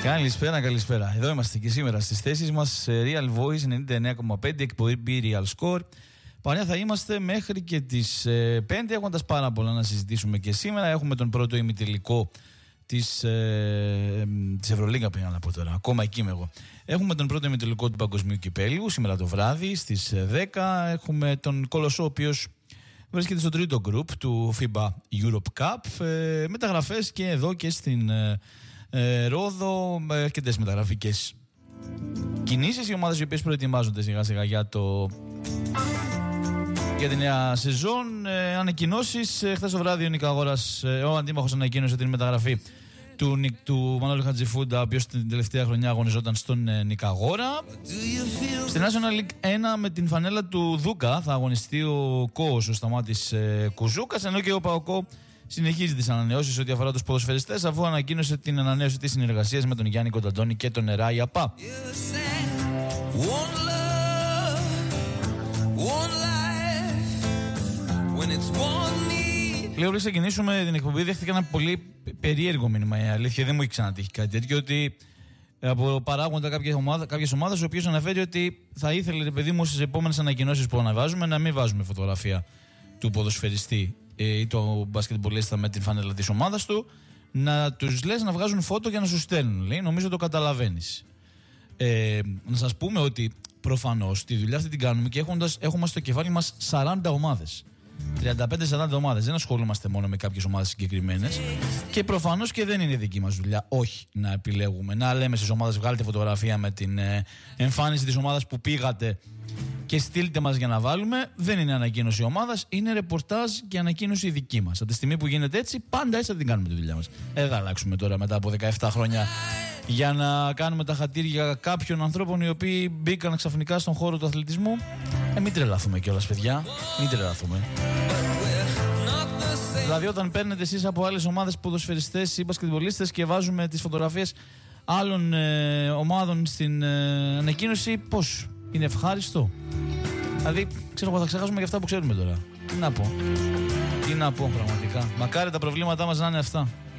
Καλησπέρα. Εδώ είμαστε και σήμερα στις θέσεις μας. Real Voice 99,5, εκπομπή Real Score. Παρέα θα είμαστε μέχρι και τις 5, έχοντας πάρα πολλά να συζητήσουμε και σήμερα. Έχουμε τον πρώτο ημιτελικό της Ευρωλίγκα, πήγα να πω τώρα. Ακόμα εκεί είμαι εγώ. Έχουμε τον πρώτο ημιτελικό του Παγκοσμίου Κυπέλλου σήμερα το βράδυ στις 10. Έχουμε τον Κολοσσό, ο οποίος βρίσκεται στο τρίτο γκρουπ του FIBA Europe Cup. Μεταγραφές και εδώ και στην Ρόδο, αρκετές μεταγραφικές κινήσεις. Οι ομάδες οι οποίες προετοιμάζονται σιγά σιγά για τη νέα σεζόν. Ανακοινώσεις. Χθες το βράδυ ο αντίμαχος ανακοίνωσε την μεταγραφή του Μανώλη Χατζηφούντα, ο οποίος την τελευταία χρονιά αγωνιζόταν στον Νικαγόρα. Στη National League 1 με την φανέλα του Δούκα θα αγωνιστεί ο Κόος, ο Σταμάτης Κουζούκας, ενώ και ο Παοκό συνεχίζει τις ανανεώσεις ό,τι αφορά τους ποδοσφαιριστές, αφού ανακοίνωσε την ανανέωση της συνεργασίας με τον Γιάννη Κονταντώνη και τον Εράι Απά. Λέω πριν ξεκινήσουμε την εκπομπή, δέχτηκα ένα πολύ περίεργο μήνυμα. Η αλήθεια, δεν μου έχει ξανατύχει κάτι τέτοιο, ότι από παράγοντα κάποιες ομάδες, ο οποίος αναφέρει ότι θα ήθελε, ρε παιδί μου, στις επόμενες ανακοινώσεις που αναβάζουμε να μην βάζουμε φωτογραφία του ποδοσφαιριστή ή του μπασκετμπολίστα με την φανέλα της ομάδας του, να τους λες να βγάζουν φώτο για να σου στέλνουν. Λέει, νομίζω το καταλαβαίνεις. Να σας πούμε ότι προφανώς τη δουλειά αυτή την κάνουμε και έχουμε στο κεφάλι μας 40 ομάδες. 35-40 ομάδες. Δεν ασχολούμαστε μόνο με κάποιες ομάδες συγκεκριμένες. Και προφανώς και δεν είναι δική μας δουλειά, όχι να επιλέγουμε, να λέμε στις ομάδες βγάλτε φωτογραφία με την εμφάνιση της ομάδας που πήγατε και στείλτε μας για να βάλουμε. Δεν είναι ανακοίνωση ομάδας, είναι ρεπορτάζ και ανακοίνωση δική μας. Από τη στιγμή που γίνεται έτσι, πάντα έτσι θα την κάνουμε τη δουλειά μας. Δεν θα αλλάξουμε τώρα μετά από 17 χρόνια για να κάνουμε τα χατήρια κάποιων ανθρώπων οι οποίοι μπήκαν ξαφνικά στον χώρο του αθλητισμού. Μην τρελαθούμε κιόλας, παιδιά. Μην τρελαθούμε. Δηλαδή, όταν παίρνετε εσείς από άλλες ομάδες ποδοσφαιριστές ή μπασκετμπολίστες και βάζουμε τις φωτογραφίες άλλων ομάδων στην ανακοίνωση, πώς είναι ευχάριστο? Δηλαδή, ξέρω εγώ, θα ξεχάσουμε και αυτά που ξέρουμε τώρα. Τι να πω πραγματικά. Μακάρι τα προβλήματά μας να είναι αυτά.